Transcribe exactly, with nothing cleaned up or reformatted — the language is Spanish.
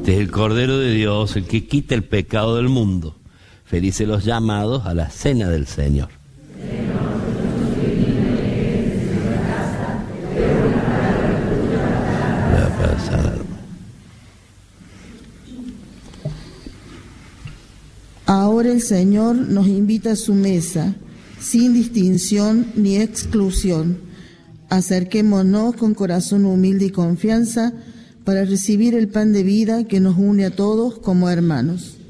Este es el Cordero de Dios, el que quita el pecado del mundo. Felices los llamados a la cena del Señor. Ahora el Señor nos invita a su mesa, sin distinción ni exclusión. Acerquémonos con corazón humilde y confianza para recibir el pan de vida que nos une a todos como hermanos.